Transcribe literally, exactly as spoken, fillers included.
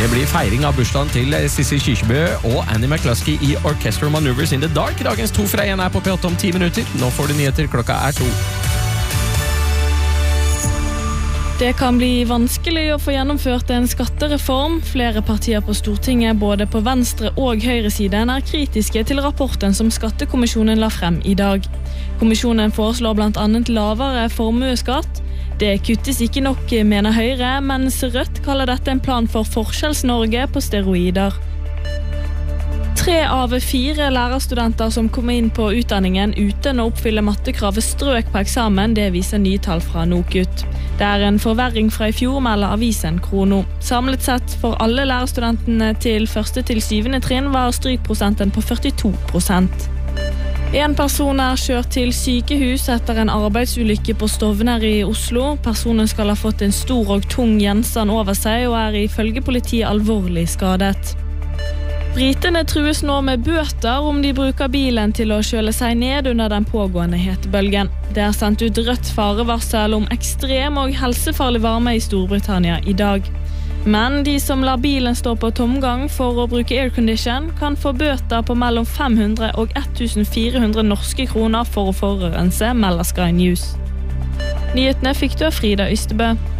Det blir feiring av bursdagen til Sissel Kyrkjebø og Annie McCluskey i Orchestral Maneuvers in the Dark. Dagens to fra en er på P åtte om ti minutter. Nå får du nyheter, klokka er to. Det kan bli vanskelig å få gjennomført en skattereform. Flere partier på Stortinget, både på venstre- og høyresiden, er kritiske til rapporten som Skattekommisjonen la frem i dag. Kommisjonen foreslår blant annet lavere formueskatt. Det kuttes ikke nok, mener Høyre, mens Rødt kaller dette en plan for Forskjells-Norge på steroider. Tre av fire lærerstudenter som kommer inn på utdanningen uten å oppfylle mattekravet strøk på eksamen, det viser nye tall fra NOKUT. Det er en forverring fra i fjor, melder avisen Krono. Samlet sett for alle lærerstudentene til første til syvende trinn var strykprosenten på førtito prosent. En person er kjørt til sykehus etter en arbeidsulykke på Stovner i Oslo. Personen skal ha fått en stor og tung gjenstand over seg og er ifølge politiet alvorlig skadet. Britene trues nå med bøter om de bruker bilen til å kjøle seg ned under den pågående hetebølgen. Det er sendt ut rødt farevarsel om ekstrem og helsefarlig varme i Storbritannia i dag. Men de som lar bilen stå på tomgang for å bruke aircondition kan få bøter på mellom fem hundre og fjorten hundre norske kroner for å forurense, melder Sky News. Nyhetene fikk du av Frida Ystebø.